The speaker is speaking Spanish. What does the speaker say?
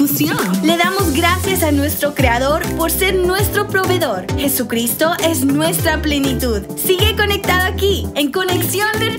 confusión. Le damos gracias a nuestro Creador por ser nuestro proveedor. Jesucristo es nuestra plenitud. Sigue conectado aquí, en Conexión Vertical.